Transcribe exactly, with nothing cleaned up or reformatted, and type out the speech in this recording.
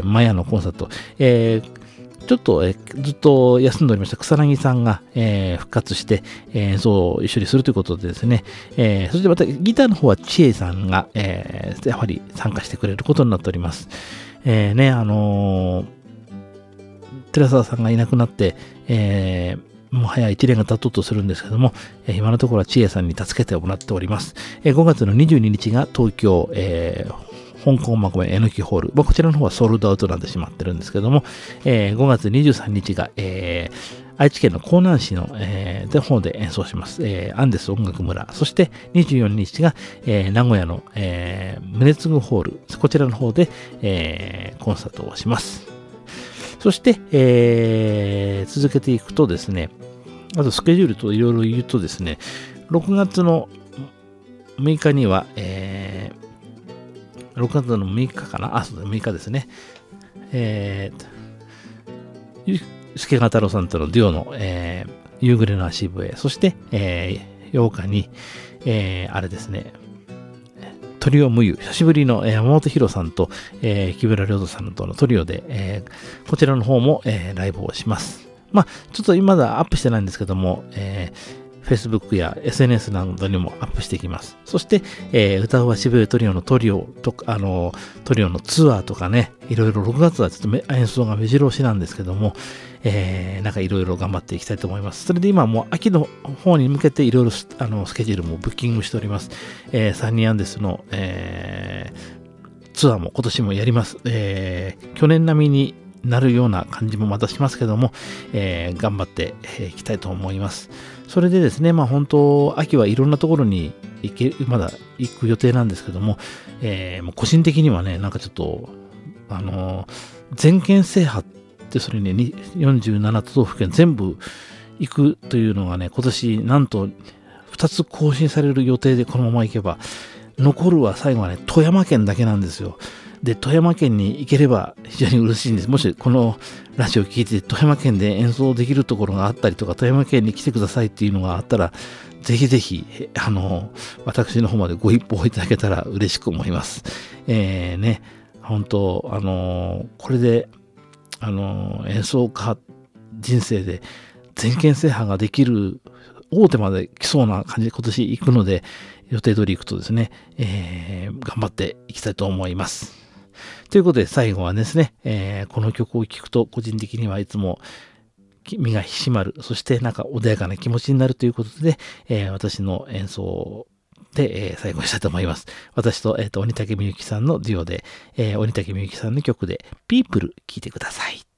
えー、マヤのコンサート、えーちょっと、えー、ずっと休んでおりました草薙さんが、えー、復活して、えー、演奏を一緒にするということでですね、えー、そしてまたギターの方は千恵さんが、えー、やはり参加してくれることになっております。えー、ね、あのー、寺澤さんがいなくなって、えー、もう早いいちねんが経とうとするんですけども、えー、今のところは千恵さんに助けてもらっております。えー、ごがつのにじゅうににちが東京、えー香港マコメえのきホール。まあ、こちらの方はソールドアウトなんでしまってるんですけども、えー、ごがつにじゅうさんにちが、えー、愛知県の江南市の、えー、方で演奏します。えー、アンデス音楽村。そしてにじゅうよっかにちが、えー、名古屋の、えー、宗次ホール。こちらの方で、えー、コンサートをします。そして、えー、続けていくとですね、あとスケジュールといろいろ言うとですね、ろくがつのむいかには、えーろくがつのむいかかなあ、そうだ、むいかですね。えー、助川太郎さんとのデュオの、えー、夕暮れの足笛。そして、えー、ようかに、えー、あれですね、トリオ無湯。久しぶりの、えー、山本博さんと、えー、木村良人さんとのトリオで、えー、こちらの方も、えー、ライブをします。まあ、ちょっと今まだアップしてないんですけども、えーFacebook や エスエヌエス などにもアップしていきます。そして、えー、歌うは渋谷トリオのトリオとか、あの、トリオのツアーとかね、いろいろろくがつはちょっと演奏が目白押しなんですけども、えー、なんかいろいろ頑張っていきたいと思います。それで今もう秋の方に向けていろいろあのスケジュールもブッキングしております。えー、サニーアンデスの、えー、ツアーも今年もやります。えー、去年並みになるような感じもまたしますけども、えー、頑張っていきたいと思います。それでですね、まあ本当、秋はいろんなところに行け、まだ行く予定なんですけども、えー、もう個人的にはね、なんかちょっと、あのー、全県制覇ってそれね、よんじゅうななとどうふけん全部行くというのがね、今年なんとふたつ更新される予定でこのまま行けば、残るは最後はね、富山県だけなんですよ。で、富山県に行ければ非常に嬉しいんです。もしこのラジオを聞いて富山県で演奏できるところがあったりとか、富山県に来てくださいっていうのがあったら、ぜひぜひ、あの、私の方までご一報いただけたら嬉しく思います。えー、ね、本当あの、これで、あの、演奏家人生で全県制覇ができる大手まで来そうな感じで今年行くので、予定通り行くとですね、えー、頑張っていきたいと思います。ということで最後はですね、えー、この曲を聴くと個人的にはいつも身が引き締まる、そしてなんか穏やかな気持ちになるということで、えー、私の演奏で、えー、最後にしたいと思います。私と、えーと、鬼竹みゆきさんのデュオで、えー、鬼竹みゆきさんの曲で People 聴いてください。